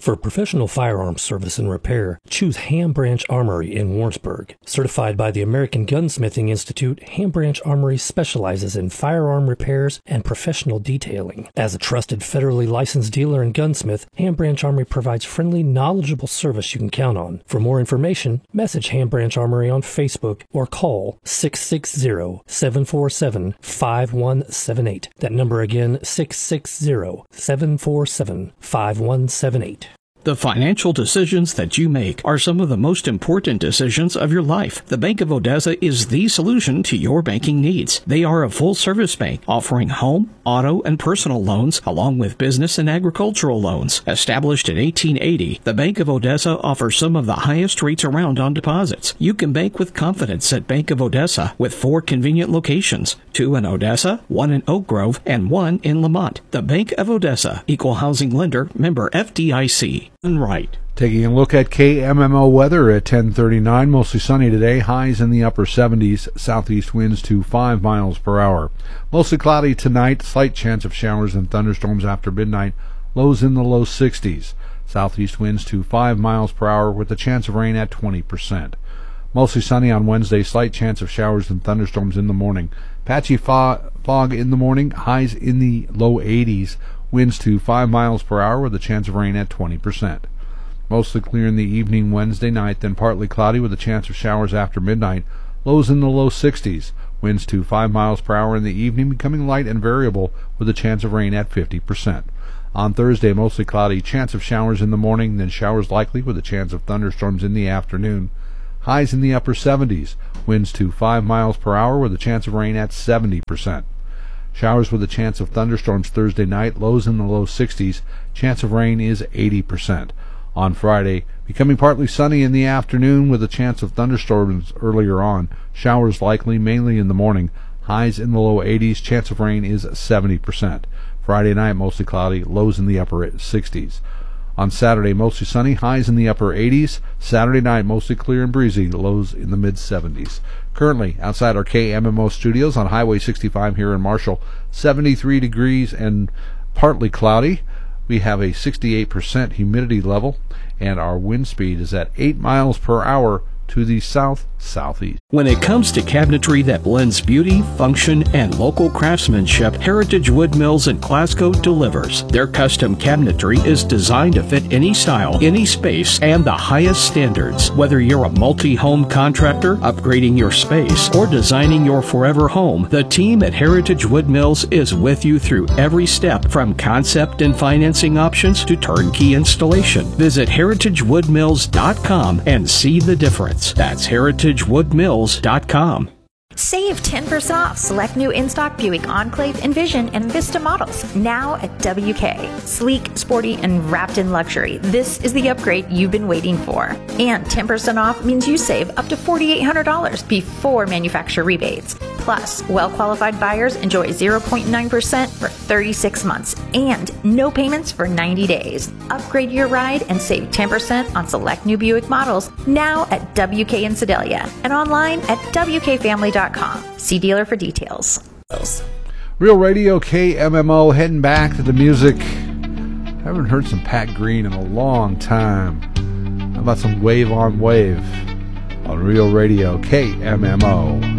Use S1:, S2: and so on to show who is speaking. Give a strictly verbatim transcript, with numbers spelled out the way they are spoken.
S1: For professional firearms service and repair, choose Ham Branch Armory in Warrensburg. Certified by the American Gunsmithing Institute, Ham Branch Armory specializes in firearm repairs and professional detailing. As a trusted federally licensed dealer and gunsmith, Ham Branch Armory provides friendly, knowledgeable service you can count on. For more information, message Ham Branch Armory on Facebook or call six six zero, seven four seven, five one seven eight. That number again, six six zero, seven four seven, five one seven eight.
S2: The financial decisions that you make are some of the most important decisions of your life. The Bank of Odessa is the solution to your banking needs. They are a full-service bank offering home, auto, and personal loans, along with business and agricultural loans. Established in eighteen eighty, the Bank of Odessa offers some of the highest rates around on deposits. You can bank with confidence at Bank of Odessa with four convenient locations, two in Odessa, one in Oak Grove, and one in Lamont. The Bank of Odessa, Equal Housing Lender, member F D I C. And right.
S3: Taking a look at K M M O weather at ten thirty-nine, mostly sunny today, highs in the upper seventies, southeast winds to five miles per hour. Mostly cloudy tonight, slight chance of showers and thunderstorms after midnight, lows in the low sixties, southeast winds to five miles per hour with a chance of rain at twenty percent. Mostly sunny on Wednesday, slight chance of showers and thunderstorms in the morning. Patchy fog, fog in the morning, highs in the low eighties, winds to five miles per hour with a chance of rain at twenty percent. Mostly clear in the evening Wednesday night, then partly cloudy with a chance of showers after midnight, lows in the low sixties, winds to five miles per hour in the evening, becoming light and variable with a chance of rain at fifty percent. On Thursday, mostly cloudy, chance of showers in the morning, then showers likely with a chance of thunderstorms in the afternoon. Highs in the upper seventies, winds to five miles per hour with a chance of rain at seventy percent. Showers with a chance of thunderstorms Thursday night, lows in the low sixties, chance of rain is eighty percent. On Friday, becoming partly sunny in the afternoon with a chance of thunderstorms earlier on, showers likely mainly in the morning, highs in the low eighties, chance of rain is seventy percent. Friday night, mostly cloudy, lows in the upper sixties. On Saturday, mostly sunny, highs in the upper eighties. Saturday night, mostly clear and breezy, lows in the mid seventies. Currently, outside our K M M O studios on Highway sixty-five here in Marshall, seventy-three degrees and partly cloudy. We have a sixty-eight percent humidity level, and our wind speed is at eight miles per hour to the south-southeast.
S2: When it comes to cabinetry that blends beauty, function, and local craftsmanship, Heritage Wood Mills in Glasgow delivers. Their custom cabinetry is designed to fit any style, any space, and the highest standards. Whether you're a multi-home contractor, upgrading your space, or designing your forever home, the team at Heritage Wood Mills is with you through every step, from concept and financing options to turnkey installation. Visit heritage wood mills dot com and see the difference. That's heritage wood mills dot com.
S4: Save ten percent off select new in-stock Buick Enclave, Envision, and Vista models now at W K. Sleek, sporty, and wrapped in luxury, this is the upgrade you've been waiting for. And ten percent off means you save up to four thousand eight hundred dollars before manufacturer rebates. Plus, well-qualified buyers enjoy zero point nine percent for thirty-six months and no payments for ninety days. Upgrade your ride and save ten percent on select new Buick models now at W K in Sedalia and online at W K family dot com. See dealer for details.
S3: Real Radio K M M O, heading back to the music. I haven't heard some Pat Green in a long time. How about some Wave on Wave on Real Radio K M M O?